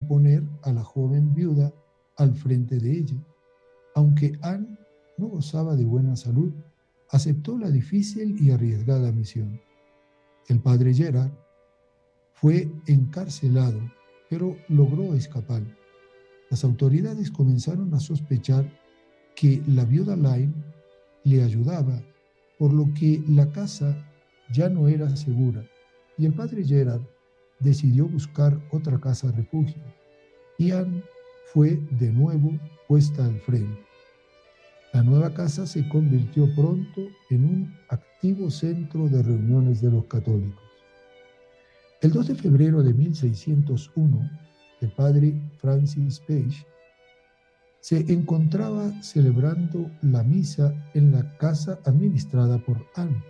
poner a la joven viuda al frente de ella. Aunque Anne no gozaba de buena salud, aceptó la difícil y arriesgada misión. El padre Gerard fue encarcelado, pero logró escapar. Las autoridades comenzaron a sospechar que la viuda Lyne le ayudaba, por lo que la casa ya no era segura, y el padre Gerard decidió buscar otra casa refugio. Y Anne fue de nuevo puesta al frente. La nueva casa se convirtió pronto en un activo centro de reuniones de los católicos. El 2 de febrero de 1601, el padre Francis Page se encontraba celebrando la misa en la casa administrada por Anne,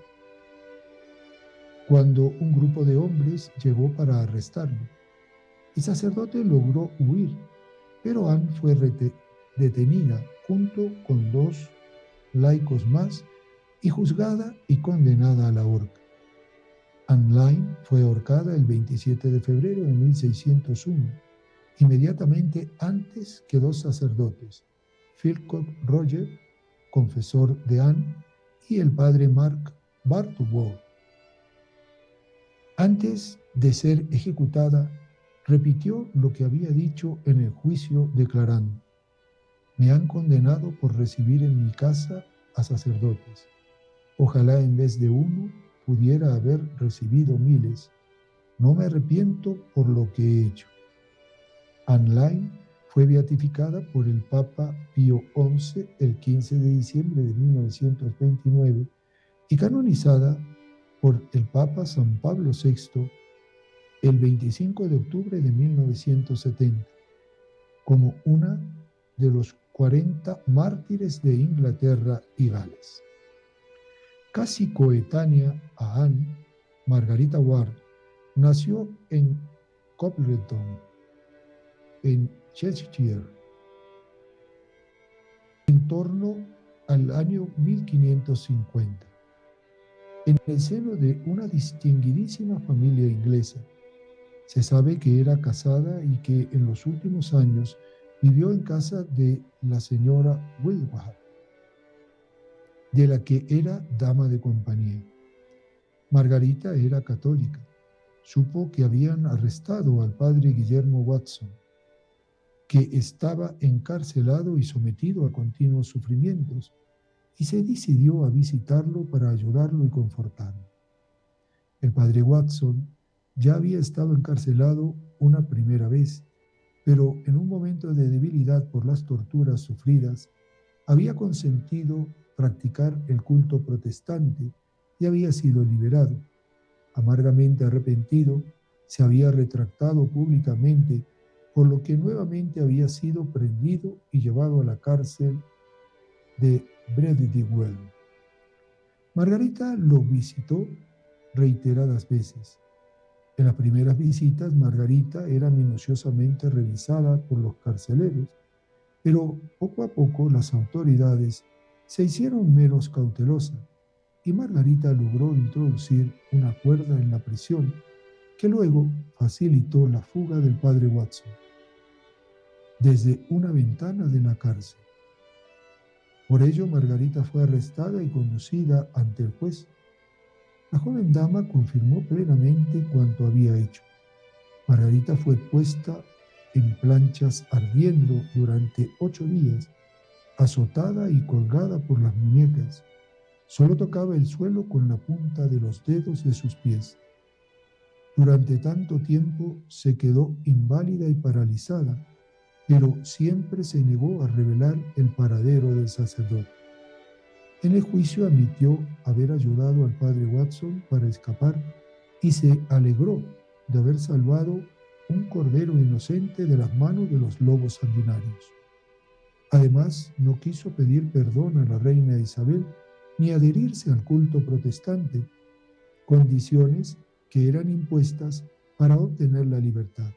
cuando un grupo de hombres llegó para arrestarlo. El sacerdote logró huir, pero Anne fue detenida junto con 2 laicos más y juzgada y condenada a la horca. Anne Lyne fue ahorcada el 27 de febrero de 1601, inmediatamente antes que 2 sacerdotes, Philpot Roger, confesor de Anne, y el padre Mark Bartowell. Antes de ser ejecutada, repitió lo que había dicho en el juicio, declarando: «Me han condenado por recibir en mi casa a sacerdotes. Ojalá en vez de uno pudiera haber recibido miles. No me arrepiento por lo que he hecho». Anne Lyne fue beatificada por el Papa Pío XI el 15 de diciembre de 1929 y canonizada por el Papa San Pablo VI el 25 de octubre de 1970 como una de los 40 mártires de Inglaterra y Gales. Casi coetánea a Anne, Margarita Ward nació en Copleton, en Cheshire, en torno al año 1550, en el seno de una distinguidísima familia inglesa. Se sabe que era casada y que en los últimos años vivió en casa de la señora Wilbraham, de la que era dama de compañía. Margarita era católica. Supo que habían arrestado al padre Guillermo Watson, que estaba encarcelado y sometido a continuos sufrimientos, y se decidió a visitarlo para ayudarlo y confortarlo. El padre Watson ya había estado encarcelado una primera vez, pero en un momento de debilidad por las torturas sufridas, había consentido practicar el culto protestante y había sido liberado. Amargamente arrepentido, se había retractado públicamente, por lo que nuevamente había sido prendido y llevado a la cárcel de Bridewell. Margarita lo visitó reiteradas veces. En las primeras visitas, Margarita era minuciosamente revisada por los carceleros, pero poco a poco las autoridades se hicieron menos cautelosas y Margarita logró introducir una cuerda en la prisión que luego facilitó la fuga del padre Watson desde una ventana de la cárcel. Por ello, Margarita fue arrestada y conducida ante el juez. La joven dama confirmó plenamente cuanto había hecho. Margarita fue puesta en planchas ardiendo durante 8 días, azotada y colgada por las muñecas. Solo tocaba el suelo con la punta de los dedos de sus pies. Durante tanto tiempo se quedó inválida y paralizada, pero siempre se negó a revelar el paradero del sacerdote. En el juicio admitió haber ayudado al padre Watson para escapar y se alegró de haber salvado un cordero inocente de las manos de los lobos sanguinarios. Además, no quiso pedir perdón a la reina Isabel ni adherirse al culto protestante, condiciones que eran impuestas para obtener la libertad.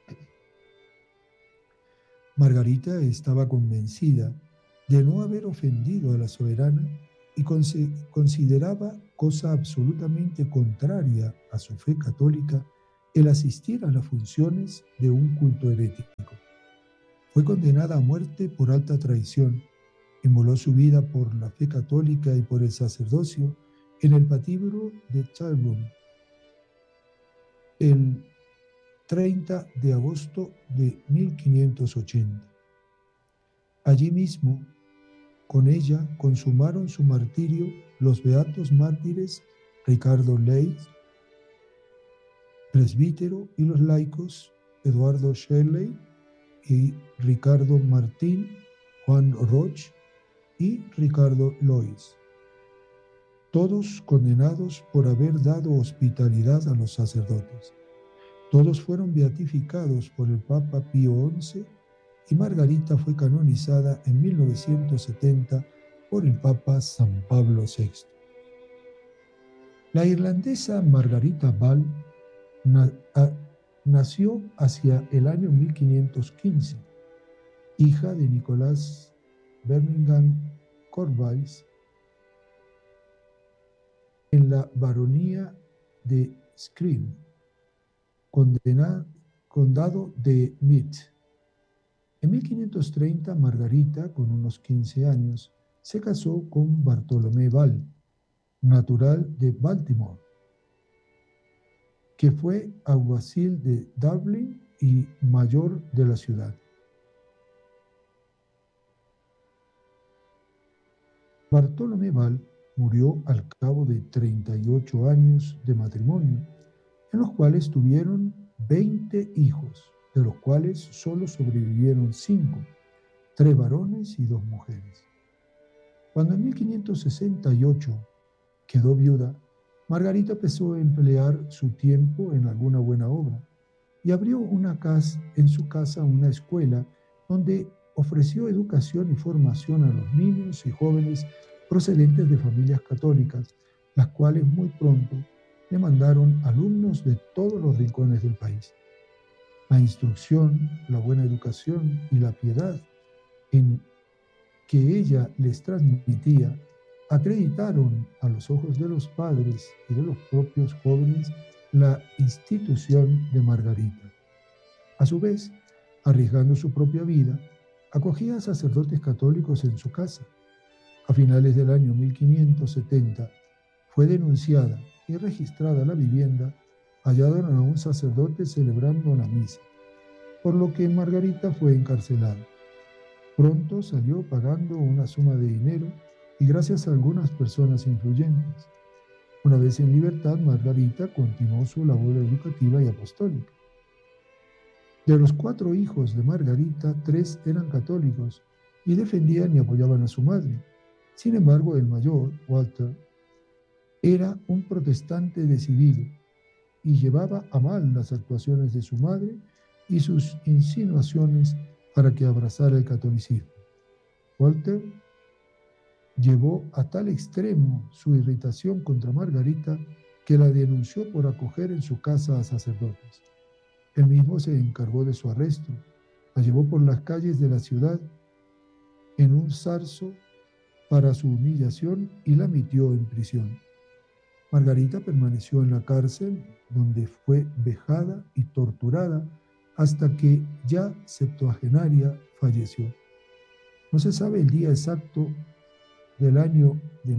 Margarita estaba convencida de no haber ofendido a la soberana y consideraba cosa absolutamente contraria a su fe católica el asistir a las funciones de un culto herético. Fue condenada a muerte por alta traición. Inmoló su vida por la fe católica y por el sacerdocio en el patíbulo de Tyburn el 30 de agosto de 1580. Allí mismo, con ella, consumaron su martirio los beatos mártires Ricardo Leys, presbítero, y los laicos Eduardo Shelley y Ricardo Martín, Juan Roch y Ricardo Lois, todos condenados por haber dado hospitalidad a los sacerdotes. Todos fueron beatificados por el Papa Pío XI y Margarita fue canonizada en 1970 por el Papa San Pablo VI. La irlandesa Margarita Ball nació hacia el año 1515, hija de Nicolás Birmingham Cornwallis, en la baronía de Screen, condado de Meath. En 1530, Margarita, con unos 15 años, se casó con Bartolomé Ball, natural de Baltimore, que fue alguacil de Dublín y mayor de la ciudad. Bartolomé Ball murió al cabo de 38 años de matrimonio, en los cuales tuvieron 20 hijos, de los cuales solo sobrevivieron 5, 3 varones y 2 mujeres. Cuando en 1568 quedó viuda, Margarita empezó a emplear su tiempo en alguna buena obra y abrió en su casa una escuela donde ofreció educación y formación a los niños y jóvenes procedentes de familias católicas, las cuales muy pronto le mandaron alumnos de todos los rincones del país. La instrucción, la buena educación y la piedad en que ella les transmitía acreditaron a los ojos de los padres y de los propios jóvenes la institución de Margarita. A su vez, arriesgando su propia vida, acogía a sacerdotes católicos en su casa. A finales del año 1570 fue denunciada y registrada la vivienda, hallaron a un sacerdote celebrando la misa, por lo que Margarita fue encarcelada. Pronto salió pagando una suma de dinero y gracias a algunas personas influyentes. Una vez en libertad, Margarita continuó su labor educativa y apostólica. De los 4 hijos de Margarita, 3 eran católicos y defendían y apoyaban a su madre. Sin embargo, el mayor, Walter, era un protestante decidido y llevaba a mal las actuaciones de su madre y sus insinuaciones para que abrazara el catolicismo. Walter llevó a tal extremo su irritación contra Margarita que la denunció por acoger en su casa a sacerdotes. Él mismo se encargó de su arresto, la llevó por las calles de la ciudad en un zarzo para su humillación y la metió en prisión. Margarita permaneció en la cárcel, donde fue vejada y torturada hasta que, ya septuagenaria, falleció. No se sabe el día exacto del año de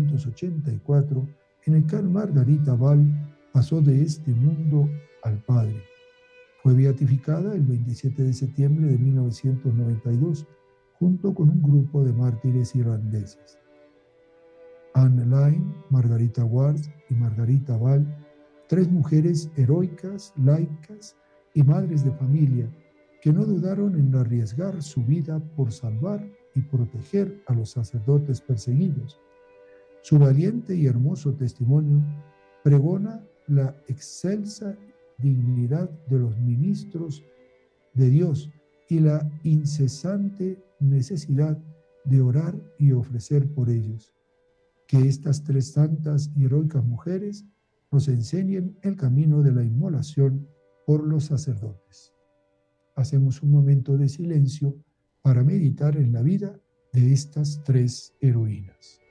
1584 en el que Margarita Ball pasó de este mundo al Padre. Fue beatificada el 27 de septiembre de 1992, junto con un grupo de mártires irlandeses. Anne Lyne, Margarita Ward y Margarita Ball, 3 mujeres heroicas, laicas y madres de familia que no dudaron en arriesgar su vida por salvar y proteger a los sacerdotes perseguidos. Su valiente y hermoso testimonio pregona la excelsa dignidad de los ministros de Dios y la incesante necesidad de orar y ofrecer por ellos. Que estas 3 santas y heroicas mujeres nos enseñen el camino de la inmolación por los sacerdotes. Hacemos un momento de silencio para meditar en la vida de estas 3 heroínas.